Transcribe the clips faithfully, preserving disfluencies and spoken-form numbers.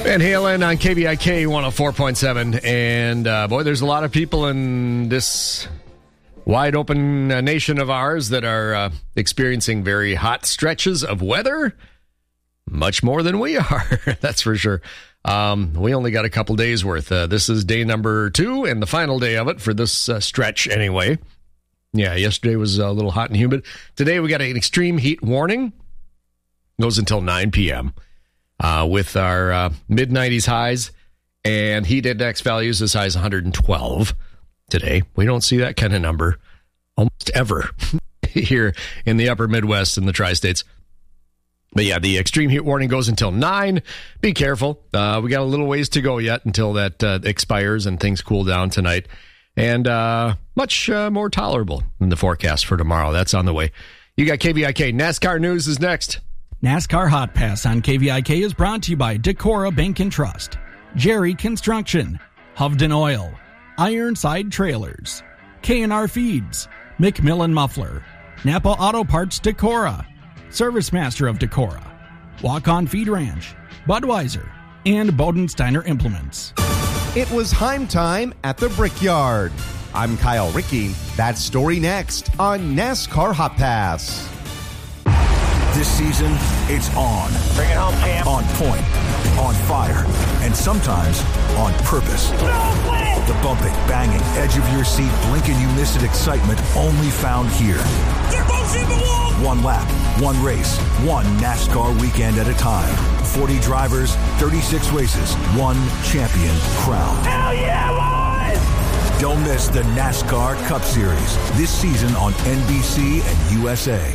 Van Halen on K V I K one oh four point seven. And, uh, boy, there's a lot of people in this wide open uh, nation of ours that are uh, experiencing very hot stretches of weather. Much more than we are, that's for sure. Um, we only got a couple days worth. Uh, this is day number two and the final day of it for this uh, stretch anyway. Yeah, yesterday was a little hot and humid. Today we got an extreme heat warning. Goes until nine p.m. Uh, with our uh, mid nineties highs and heat index values as high as one hundred twelve today. We don't see that kind of number almost ever here in the upper Midwest and the tri-states. But yeah, the extreme heat warning goes until nine. Be careful. Uh, we got a little ways to go yet until that uh, expires and things cool down tonight. And uh, much uh, more tolerable in the forecast for tomorrow. That's on the way. You got K V I K. NASCAR News is next. NASCAR Hot Pass on K V I K is brought to you by Decorah Bank and Trust, Jerry Construction, Hovden Oil, Ironside Trailers, K and R Feeds, McMillan Muffler, Napa Auto Parts Decorah, Service Master of Decorah, Walk On Feed Ranch, Budweiser, and Bodensteiner Implements. It was Heim time at the Brickyard. I'm Kyle Rickey. That story next on NASCAR Hot Pass. This season, it's on. Bring it home, champ. On point, on fire, and sometimes on purpose. No way! The bumping, banging, edge of your seat, blink and you miss it excitement only found here. They're both in the wall! One lap, one race, one NASCAR weekend at a time. forty drivers, thirty-six races, one champion crowned. Hell yeah, boys! Don't miss the NASCAR Cup Series this season on N B C and U S A.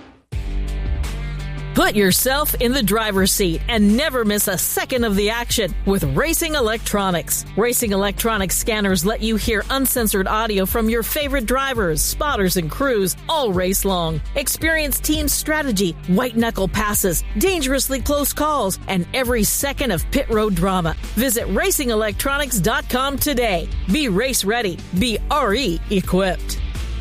Put yourself in the driver's seat and never miss a second of the action with Racing Electronics. Racing Electronics scanners let you hear uncensored audio from your favorite drivers, spotters, and crews all race long. Experience team strategy, white-knuckle passes, dangerously close calls, and every second of pit road drama. Visit racing electronics dot com today. Be race ready. Be R E equipped.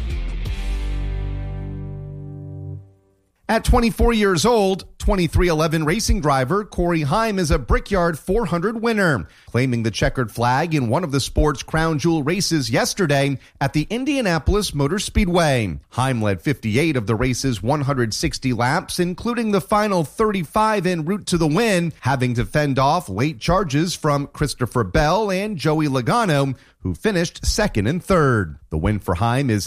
At twenty-four years old, twenty-three eleven racing driver Corey Heim is a Brickyard four hundred winner, claiming the checkered flag in one of the sport's crown jewel races yesterday at the Indianapolis Motor Speedway. Heim led fifty-eight of the race's one hundred sixty laps, including the final thirty-five en route to the win, having to fend off late charges from Christopher Bell and Joey Logano, who finished second and third. The win for Heim is